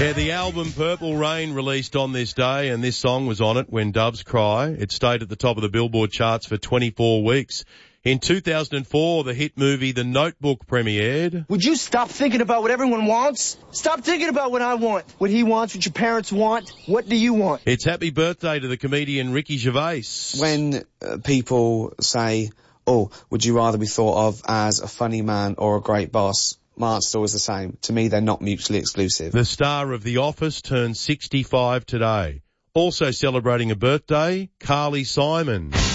Yeah, the album Purple Rain released on this day, and this song was on it, When Doves Cry. It stayed at the top of the Billboard charts for 24 weeks. In 2004, the hit movie The Notebook premiered. Would you stop thinking about what everyone wants? Stop thinking about what I want, what he wants, what your parents want. What do you want? It's happy birthday to the comedian Ricky Gervais. When people say, oh, would you rather be thought of as a funny man or a great boss? My answer is always the same. To me, they're not mutually exclusive. The star of The Office turned 65 today. Also celebrating a birthday, Carly Simon.